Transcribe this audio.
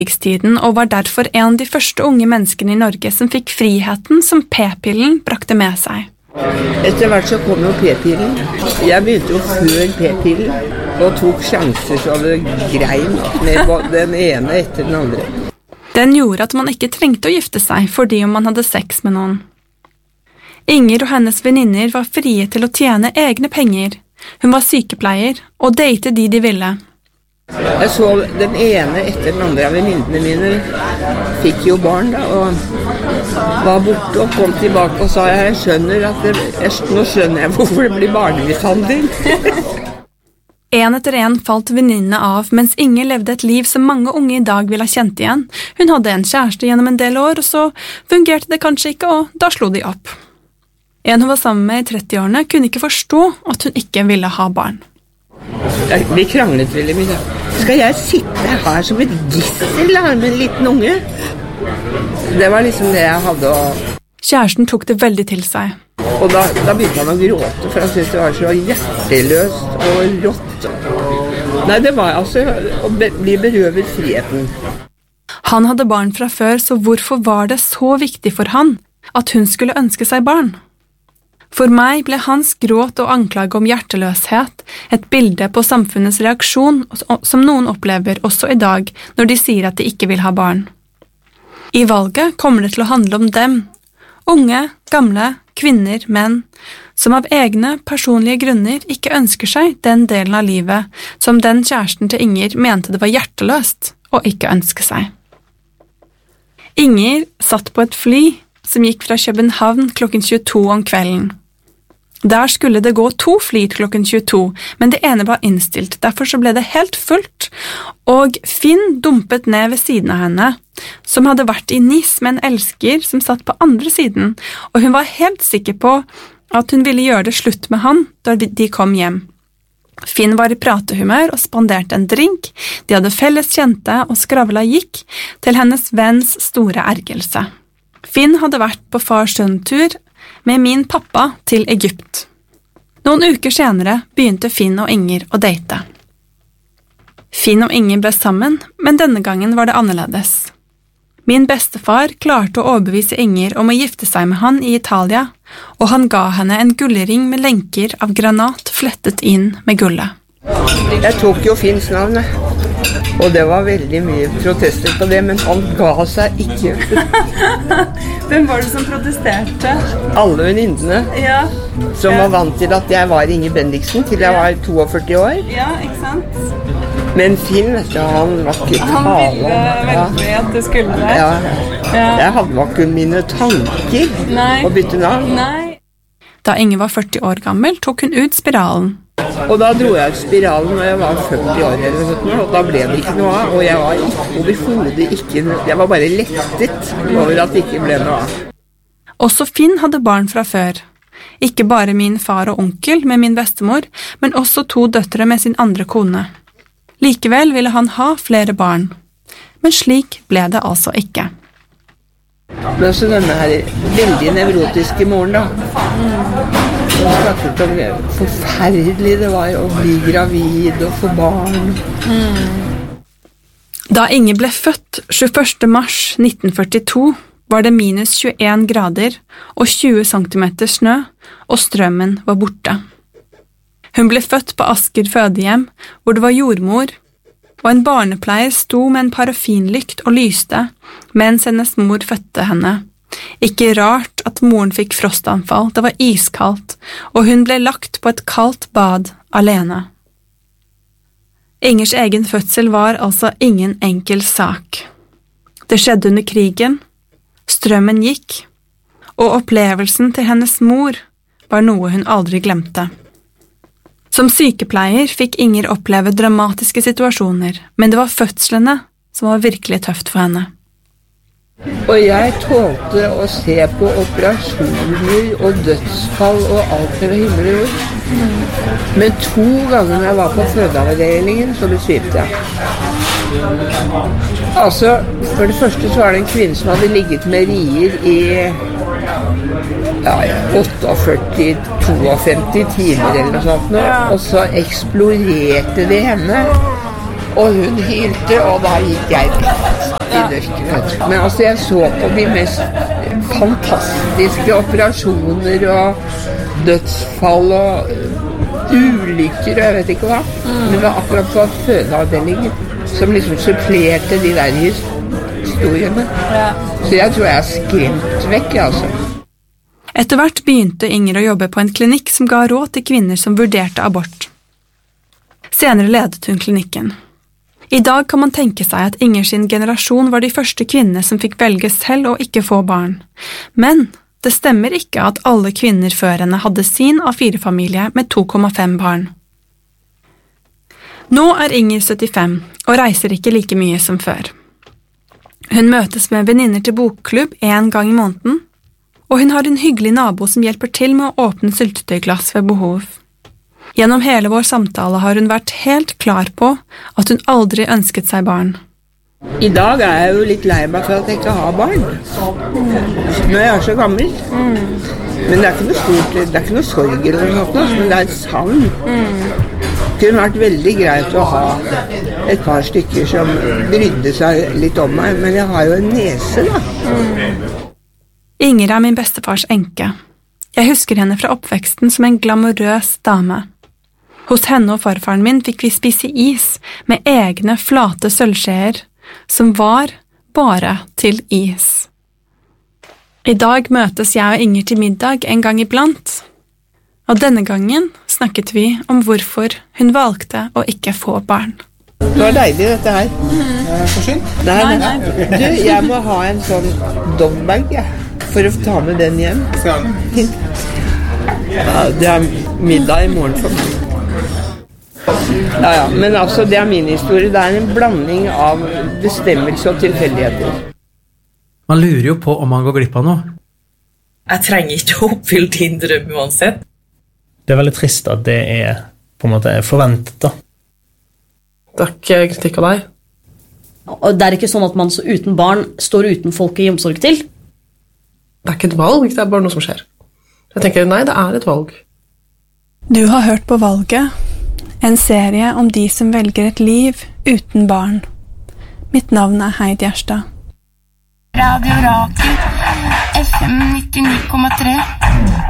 Tiden og var derfor en av de første unge menneskene i Norge som fikk friheten som p-pillen brakte med seg. Etter hvert så kom jo p-pillen. Jeg begynte jo før p-pillen og tok sjanser så det grein med den ene etter den andre. Den gjorde at man ikke trengte å gifte seg fordi om man hadde sex med noen. Inger og hennes venninner var frie til å tjene egne penger. Hun var sykepleier og date de ville. Jeg så den ene etter den andre av venninnene mine fikk jo barn da, og var borte og kom tilbake og sa jeg skjønner at nå skjønner jeg hvorfor det blir barnemishandling. En etter en falt venninnene av, mens Inger levde et liv som mange unge i dag ville ha kjent igjen. Hun hadde en kjæreste gjennom en del år, og så fungerte det kanskje ikke, og da slo de opp. En hun var sammen med i 30-årene kunne ikke forstå at hun ikke ville ha barn. Vi kranglet veldig mye. Skal jeg sitte her som et gissel med en liten unge? Det var liksom det jeg hadde å... Kjæresten tok det veldig til seg. Og da begynte han å gråte, for han syntes det var så hjerteløst og rått. Nei, det var altså å bli berøvet friheten. Han hadde barn fra før, så hvorfor var det så viktig for han at hun skulle ønske seg barn? For meg ble hans gråt og anklage om hjerteløshet et bilde på samfunnets reaksjon som noen opplever også i dag når de sier at de ikke vil ha barn. I valget kommer det til å handle om dem, unge, gamle, kvinner, menn, som av egne personlige grunner ikke ønsker seg den delen av livet som den kjæresten til Inger mente det var hjerteløst å ikke ønske seg. Inger satt på et fly som gikk fra København klokken 22 om kvelden. Der skulle det gå 2 fly klokken 22, men det ene var innstilt, derfor så ble det helt fullt, og Finn dumpet ned ved siden av henne, som hadde vært i Nice med en elsker som satt på andre siden, og hun var helt sikker på at hun ville gjøre det slutt med han da de kom hjem. Finn var i pratehumør og spanderte en drink, de hadde felles kjente og skravla gikk til hennes venns store ergelse. Finn hadde vært på far-sønn-tur med min pappa til Egypt. Noen uker senere begynte Finn og Inger å date. Finn og Inger ble sammen, men denne gangen var det annerledes. Min bestefar klarte å overbevise Inger om å gifte seg med han i Italia, og han ga henne en gullring med lenker av granat flettet inn med gullet. Jeg tok jo Finns navn, og det var veldig mye protester på det, men han ga seg ikke. Hvem var det som protesterte? Alle venninnene, Ja. som var vant til at jeg var Inger Bendiksen til jeg var 42 år. Ja, ikke sant? Men Finn, vet du, han var ikke tale. Han ville veldig at det skulle det. Ja. Jeg hadde nok mine tanker å bytte navn. Nei. Da Inger var 40 år gammel, tok hun ut spiralen. Og da dro jeg ut spiralen når jeg var 40 år eller sånn, og da ble det ikke noe av, og jeg var overhodet ikke, jeg var bare lettet over at det ikke ble noe av. Også Finn hadde barn fra før. Ikke bare min far og onkel med min bestemor, men også 2 døtre med sin andre kone. Likevel ville han ha flere barn, men slik ble det altså ikke. Men så denne her veldig nevrotiske moren da, hun snakket om hvor forferdelig det var å bli gravid og få barn. Da Inger ble født 21. mars 1942 var det minus 21 grader og 20 centimeter snø, og strømmen var borte. Hun ble født på Asker fødehjem, hvor det var jordmor, og en barnepleier sto med en parafinlykt og lyste, mens hennes mor fødte henne. Ikke rart at moren fikk frostanfall, det var iskaldt, og hun ble lagt på et kaldt bad alene. Ingers egen fødsel var altså ingen enkel sak. Det skjedde under krigen, strømmen gikk, og opplevelsen til hennes mor var noe hun aldri glemte. Som sykepleier fikk Inger oppleve dramatiske situasjoner, men det var fødslene som var virkelig tøft for henne. Og jeg tålte å se på operasjoner og dødsfall og alt det himmel og jord. Men 2 ganger når jeg var på fødeavdelingen, så besvimte jeg. Altså, for det første så var det en kvinne som hadde ligget med rier i 48-52 timer eller noe sånt nå, og så eksploderte det henne. Og hun hylte, og da gikk jeg rett i dørken. Men altså, jeg så på de mest fantastiske operasjoner og dødsfall og ulykker og jeg vet ikke hva. Men det var akkurat på fødeavdelingen som liksom supplerte de der historiene. Så jeg tror jeg er skremt vekk, altså. Etter hvert begynte Inger å jobbe på en klinikk som ga råd til kvinner som vurderte abort. Senere ledet hun klinikken. I dag kan man tenke seg at Inger sin generasjon var de første kvinnene som fikk velge selv å ikke få barn. Men det stemmer ikke at alle kvinner før henne hadde sin A4-familie med 2,5 barn. Nå er Inger 75 og reiser ikke like mye som før. Hun møtes med venninner til bokklubb 1 gang i måneden, og hun har en hyggelig nabo som hjelper til med å åpne syltetøyglass ved behov. Gjennom hele vår samtale har hun vært helt klar på at hun aldri ønsket seg barn. I dag er jeg jo litt lei meg for at jeg ikke har barn. Når jeg er så gammel. Men det er ikke noe stort, det er ikke noe sorg eller noe sånt, men det er et savn. Det kunne vært veldig greit å ha et par stykker som brydde seg litt om meg, men jeg har jo en nese da. Inger er min bestefars enke. Jeg husker henne fra oppveksten som en glamorøs dame. Hos henne og farfaren min fikk vi spise is med egne flate sølvskjeer, som var bare til is. I dag møtes jeg og Inger til middag en gang iblant, og denne gangen snakket vi om hvorfor hun valgte å ikke få barn. Det var deilig dette her. For synd? Nei. Du, jeg må ha en sånn dogbag, for å ta med den hjem. Ja, det er middag i morgen for meg. Ja, men altså, det er min historie. Det er en blanding av bestemmelse og tilfeldigheter. Man lurer jo på om man går glipp av noe. Jeg trenger ikke å oppfylle din drøm uansett. Det er veldig trist at det er på en måte forventet da. Det er ikke kritikk av deg. Og det er ikke sånn at man så uten barn står uten folk i omsorg til. Det er ikke et valg, det er bare noe som skjer. Jeg tenker, nei, det er et valg. Du har hørt på Valget, en serie om de som velger et liv uten barn. Mitt navn er Heidi Gjerstad. Radio Rakel, FM 99,3.